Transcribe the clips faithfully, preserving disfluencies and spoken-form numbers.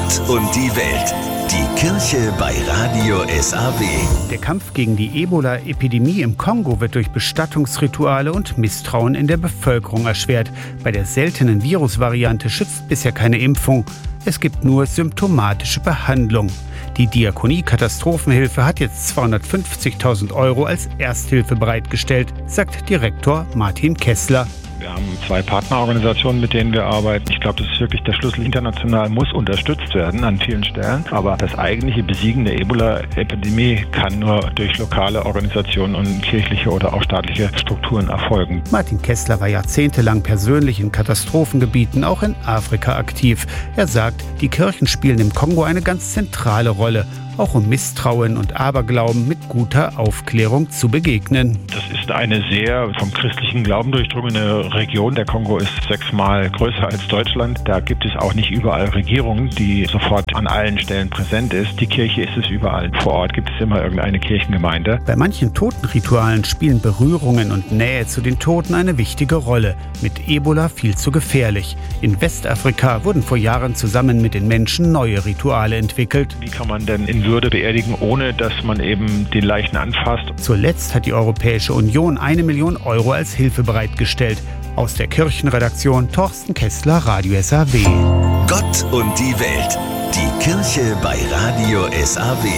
Gott und die Welt. Die Kirche bei Radio S A W. Der Kampf gegen die Ebola-Epidemie im Kongo wird durch Bestattungsrituale und Misstrauen in der Bevölkerung erschwert. Bei der seltenen Virusvariante schützt bisher keine Impfung. Es gibt nur symptomatische Behandlung. Die Diakonie Katastrophenhilfe hat jetzt zweihundertfünfzigtausend Euro als Ersthilfe bereitgestellt, sagt Direktor Martin Kessler. Wir haben zwei Partnerorganisationen, mit denen wir arbeiten. Ich glaube, das ist wirklich der Schlüssel. International muss unterstützt werden an vielen Stellen. Aber das eigentliche Besiegen der Ebola-Epidemie kann nur durch lokale Organisationen und kirchliche oder auch staatliche Strukturen erfolgen. Martin Kessler war jahrzehntelang persönlich in Katastrophengebieten, auch in Afrika, aktiv. Er sagt, die Kirchen spielen im Kongo eine ganz zentrale Rolle, auch um Misstrauen und Aberglauben mit guter Aufklärung zu begegnen. Das ist eine sehr vom christlichen Glauben durchdrungene Region. Der Kongo ist sechsmal größer als Deutschland. Da gibt es auch nicht überall Regierungen, die sofort an allen Stellen präsent ist. Die Kirche ist es überall. Vor Ort gibt es immer irgendeine Kirchengemeinde. Bei manchen Totenritualen spielen Berührungen und Nähe zu den Toten eine wichtige Rolle. Mit Ebola viel zu gefährlich. In Westafrika wurden vor Jahren zusammen mit den Menschen neue Rituale entwickelt. Wie kann man denn in Würde beerdigen, ohne dass man eben die Leichen anfasst? Zuletzt hat die Europäische Union eine Million Euro als Hilfe bereitgestellt. Aus der Kirchenredaktion Thorsten Kessler, Radio S A W. Gott und die Welt. Die Kirche bei Radio S A W.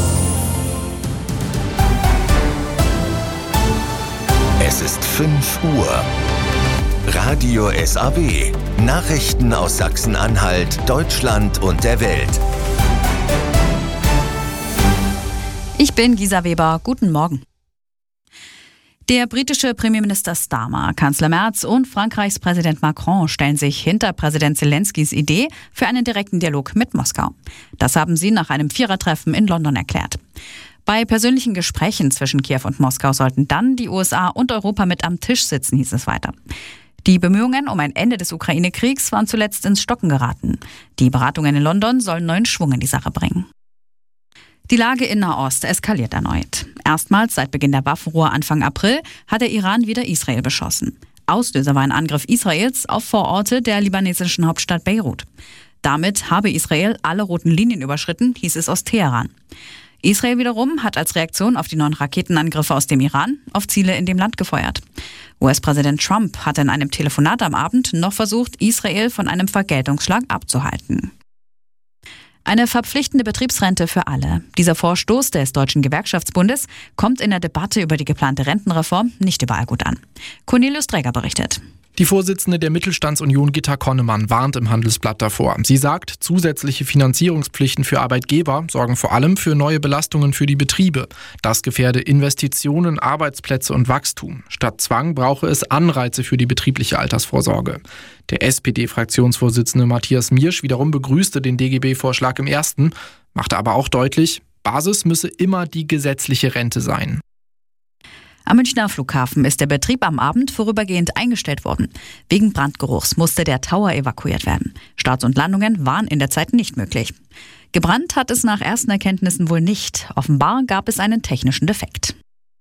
Es ist fünf Uhr. Radio S A W. Nachrichten aus Sachsen-Anhalt, Deutschland und der Welt. Ich bin Gisa Weber. Guten Morgen. Der britische Premierminister Starmer, Kanzler Merz und Frankreichs Präsident Macron stellen sich hinter Präsident Zelenskys Idee für einen direkten Dialog mit Moskau. Das haben sie nach einem Vierertreffen in London erklärt. Bei persönlichen Gesprächen zwischen Kiew und Moskau sollten dann die U S A und Europa mit am Tisch sitzen, hieß es weiter. Die Bemühungen um ein Ende des Ukraine-Kriegs waren zuletzt ins Stocken geraten. Die Beratungen in London sollen neuen Schwung in die Sache bringen. Die Lage in Nahost eskaliert erneut. Erstmals seit Beginn der Waffenruhe Anfang April hat der Iran wieder Israel beschossen. Auslöser war ein Angriff Israels auf Vororte der libanesischen Hauptstadt Beirut. Damit habe Israel alle roten Linien überschritten, hieß es aus Teheran. Israel wiederum hat als Reaktion auf die neuen Raketenangriffe aus dem Iran auf Ziele in dem Land gefeuert. U S-Präsident Trump hatte in einem Telefonat am Abend noch versucht, Israel von einem Vergeltungsschlag abzuhalten. Eine verpflichtende Betriebsrente für alle. Dieser Vorstoß des Deutschen Gewerkschaftsbundes kommt in der Debatte über die geplante Rentenreform nicht überall gut an. Cornelius Dräger berichtet. Die Vorsitzende der Mittelstandsunion Gitta Konnemann warnt im Handelsblatt davor. Sie sagt, zusätzliche Finanzierungspflichten für Arbeitgeber sorgen vor allem für neue Belastungen für die Betriebe. Das gefährde Investitionen, Arbeitsplätze und Wachstum. Statt Zwang brauche es Anreize für die betriebliche Altersvorsorge. Der S P D-Fraktionsvorsitzende Matthias Miersch wiederum begrüßte den D G B-Vorschlag im ersten, machte aber auch deutlich, Basis müsse immer die gesetzliche Rente sein. Am Münchner Flughafen ist der Betrieb am Abend vorübergehend eingestellt worden. Wegen Brandgeruchs musste der Tower evakuiert werden. Starts und Landungen waren in der Zeit nicht möglich. Gebrannt hat es nach ersten Erkenntnissen wohl nicht. Offenbar gab es einen technischen Defekt.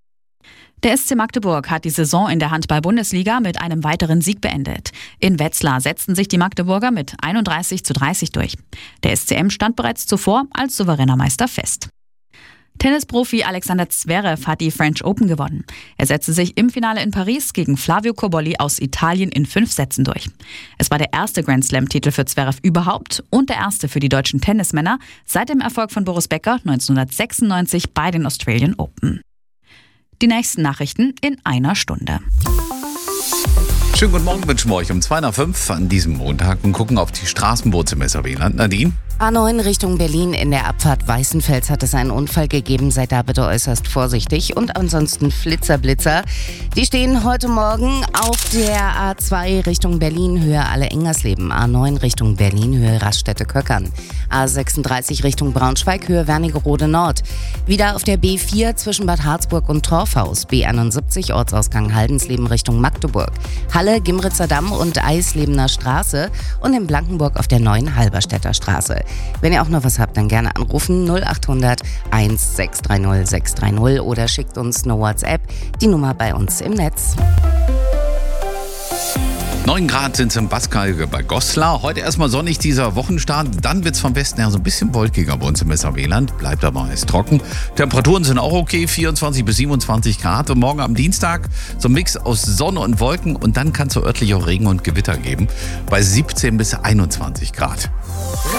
Der S C Magdeburg hat die Saison in der Handball-Bundesliga mit einem weiteren Sieg beendet. In Wetzlar setzten sich die Magdeburger mit einunddreißig zu dreißig durch. Der S C M stand bereits zuvor als souveräner Meister fest. Tennisprofi Alexander Zverev hat die French Open gewonnen. Er setzte sich im Finale in Paris gegen Flavio Cobolli aus Italien in fünf Sätzen durch. Es war der erste Grand Slam-Titel für Zverev überhaupt und der erste für die deutschen Tennismänner seit dem Erfolg von Boris Becker neunzehnhundertsechsundneunzig bei den Australian Open. Die nächsten Nachrichten in einer Stunde. Schönen guten Morgen, wünschen wir euch um zwei nach fünf an diesem Montag und gucken auf die Straßenboote-Messer. Nadine? A neun Richtung Berlin in der Abfahrt Weißenfels hat es einen Unfall gegeben. Seid da bitte äußerst vorsichtig. Und ansonsten Flitzer, Blitzer. Die stehen heute Morgen auf der A zwei Richtung Berlin, Höhe Alle-Engersleben. A neun Richtung Berlin, Höhe Raststätte-Köckern. A sechsunddreißig Richtung Braunschweig, Höhe Wernigerode Nord. Wieder auf der B vier zwischen Bad Harzburg und Torfhaus. B einundsiebzig Ortsausgang Haldensleben Richtung Magdeburg. Halle, Gimritzer Damm und Eislebener Straße. Und in Blankenburg auf der neuen Halberstädter Straße. Wenn ihr auch noch was habt, dann gerne anrufen null acht hundert eins sechs drei null sechs drei null oder schickt uns eine WhatsApp, die Nummer bei uns im Netz. neun Grad sind es im Baskalge bei Goslar. Heute erstmal sonnig dieser Wochenstart. Dann wird es vom Westen her so ein bisschen wolkiger bei uns im S A W-Land. Bleibt aber meist trocken. Temperaturen sind auch okay, vierundzwanzig bis siebenundzwanzig Grad. Und morgen am Dienstag so ein Mix aus Sonne und Wolken. Und dann kann es so örtlich auch Regen und Gewitter geben. Bei siebzehn bis einundzwanzig Grad.